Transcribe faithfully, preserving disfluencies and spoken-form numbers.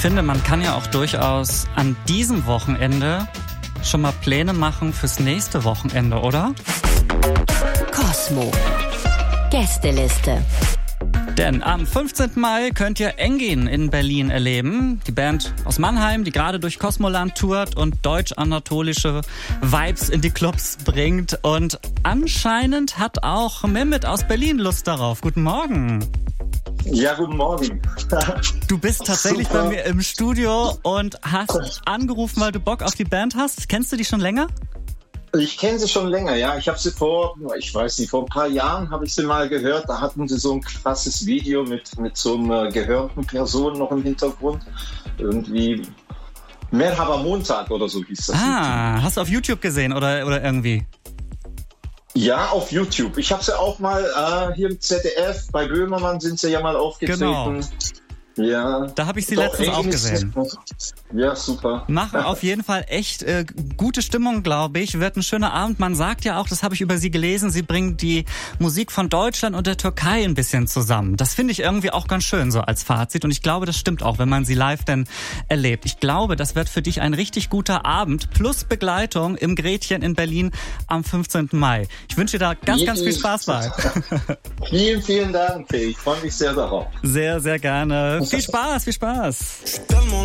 finde, man kann ja auch durchaus an diesem Wochenende schon mal Pläne machen fürs nächste Wochenende, oder? Cosmo. Gästeliste. Denn am fünfzehnten Mai könnt ihr Engin in Berlin erleben. Die Band aus Mannheim, die gerade durch Kosmoland tourt und deutsch-anatolische Vibes in die Clubs bringt. Und anscheinend hat auch Mehmet aus Berlin Lust darauf. Guten Morgen. Ja, guten Morgen. Du bist tatsächlich Super. bei mir im Studio und hast angerufen, weil du Bock auf die Band hast. Kennst du die schon länger? Ich kenne sie schon länger, ja. Ich habe sie vor, ich weiß nicht, vor ein paar Jahren habe ich sie mal gehört. Da hatten sie so ein krasses Video mit, mit so einer gehörten Person noch im Hintergrund. Irgendwie Merhaba Montag oder so hieß das. Ah, Video. Hast du auf YouTube gesehen oder, oder irgendwie? Ja, auf YouTube. Ich habe sie auch mal äh, hier im Z D F, bei Böhmermann sind sie ja mal aufgetreten. Genau. Ja. Da habe ich sie Doch, letztens auch gesehen. Ja, super. Machen auf jeden Fall echt äh, gute Stimmung, glaube ich. Wird ein schöner Abend. Man sagt ja auch, das habe ich über sie gelesen, sie bringen die Musik von Deutschland und der Türkei ein bisschen zusammen. Das finde ich irgendwie auch ganz schön so als Fazit. Und ich glaube, das stimmt auch, wenn man sie live dann erlebt. Ich glaube, das wird für dich ein richtig guter Abend plus Begleitung im Gretchen in Berlin am fünfzehnten Mai. Ich wünsche dir da ganz, ganz viel Spaß bei. Vielen, vielen Dank. Ich freue mich sehr darauf. Sehr, sehr gerne. Viel Spaß, viel Spaß.